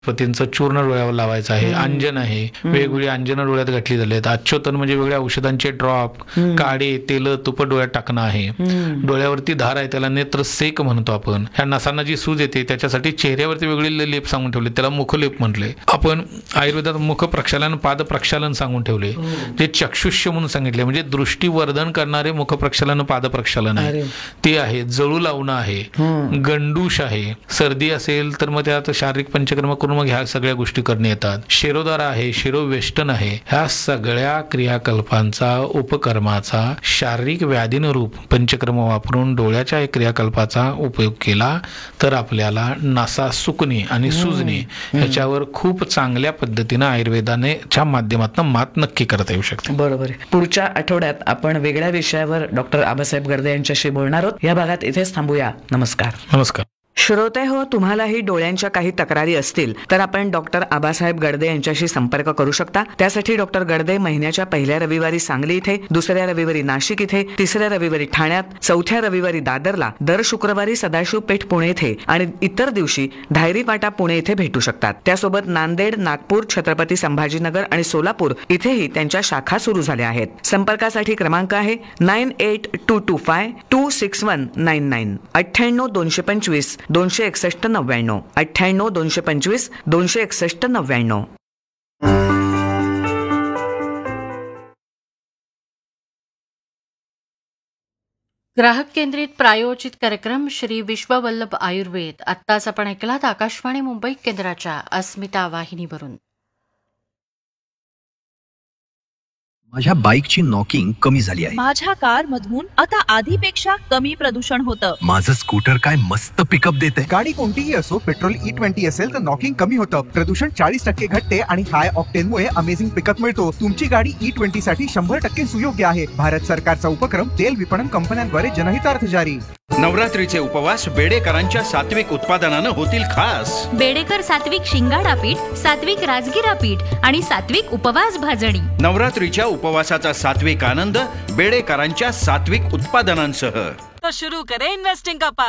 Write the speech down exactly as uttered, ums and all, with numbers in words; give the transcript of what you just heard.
पतींचं चूर्ण डोळ्यावर लावायचं आहे, अंजन आहे, वेगवेगळी अंजनं डोळ्यात घातली झाली आहेत, आच्छोतन म्हणजे वेगळ्या औषधांचे ड्रॉप, काडे, तेल, तुप डोळ्यात टाकणं आहे, डोळ्यावरती धार आहे त्याला नेत्रसेक म्हणतो आपण. ह्या नसांना जी सूज येते त्याच्यासाठी चेहऱ्यावरती वेगळे लेप सांगून ठेवले, त्याला मुखलेप म्हटले. आपण आयुर्वेदात मुख प्रक्षालन, पाद प्रक्षालन सांगून ठेवले, जे चक्षुष्य म्हणून सांगितले, म्हणजे दृष्टीवर्धन करणारे मुख प्रक्षालन, पाद प्रक्षालन आहे ते आहे. जळू लावणं आहे, गंडूश आहे, सर्दी असेल तर मग त्यात शारीरिक पंचकर्म करून मग ह्या सगळ्या गोष्टी करणे येतात. शिरोधारा आहे, शिरोवेष्टन आहे, ह्या सगळ्या क्रियाकल्पांचा, उपकर्माचा शारीरिक व्याधीनुरूप पंचकर्म वापरून डोळ्याच्या एक क्रियाकल्पाचा उपयोग केला तर आपल्याला नसा सुकणे आणि सुजणे ह्याच्यावर खूप चांगल्या पद्धतीनं आयुर्वेदाने च्या माध्यमातून मात नक्की करता येऊ शकते. बरोबर आहे. पुढच्या आठवड्यात आपण वेगळ्या विषयावर डॉक्टर आबासाहेब गर्दे यांच्याशी बोलणार आहोत. या भागात इथेच थांबूया. नमस्कार. नमस्कार. श्रोते हो, तुम्हालाही डोळ्यांच्या काही तक्रारी असतील तर आपण डॉक्टर आबासाहेब गर्दे यांच्याशी संपर्क करू शकता. त्यासाठी डॉक्टर गर्दे महिन्याच्या पहिल्या रविवारी सांगली इथे, दुसऱ्या रविवारी नाशिक इथे, तिसऱ्या रविवारी ठाण्यात, चौथ्या रविवारी दादरला, दर शुक्रवारी सदाशिव पेठ पुणे इथे आणि इतर दिवशी धायरी पाटा पुणे इथे भेटू शकतात. त्यासोबत नांदेड, नागपूर, छत्रपती संभाजीनगर आणि सोलापूर इथेही त्यांच्या शाखा सुरू झाल्या आहेत. संपर्कासाठी क्रमांक आहे nine eight to to five to six one nine nine अठ्ठ्याण्णव दोनशे पंचवीस दोनशे एकसष्ट नव्याण्णव अठ्ठ्याण्णव दोनशे पंचवीस दोनशे एकसष्ट नव्याण्णव. ग्राहक केंद्रित प्रायोजित कार्यक्रम श्री विश्ववल्लभ आयुर्वेद. आत्ताच आपण ऐकलात आकाशवाणी मुंबई केंद्राच्या अस्मिता वाहिनीवरून. माझ्या बाईकची नॉकिंग कमी झाली आहे. माझ्या कार मधून आता आधीपेक्षा कमी प्रदूषण होतं. माझं स्कूटर काय मस्त पिकअप देते. गाडी कोणतीही असो, पेट्रोल ई ट्वेंटी असेल तर नॉकिंग कमी होतं, प्रदूषण चाळीस टक्के घटते आणि हाय ऑक्टेन मुळे अमेझिंग पिकअप मिळतो. तुमची गाडी ई ट्वेंटी साठी शंभर टक्के सुयोग्य आहे. भारत सरकारचा उपक्रम तेल विपणन कंपन्यांद्वारे जनहितार्थ जारी. नवरात्रीचे उपवास बेडेकरांच्या सात्विक उत्पादनानं होतील खास. बेडेकर सात्विक शिंगाडा पीठ, सात्विक राजगिरा पीठ आणि सात्विक उपवास भाजणी. नवरात्रीच्या उपवासाचा सात्विक आनंद बेडेकरांच्या सात्विक उत्पादनांसह. तो शुरू करें इन्वेस्टिंग का पाठ.